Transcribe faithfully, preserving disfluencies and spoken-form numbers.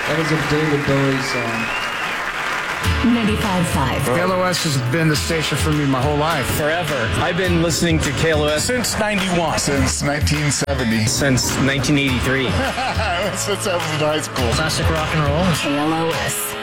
That was a David Bowie song. ninety-five point five. K L O S has been the station for me my whole life. Forever. I've been listening to K L O S since ninety-one. Since nineteen seventy. Since nineteen eighty-three. Since I was in high school. Classic rock and roll. K L O S.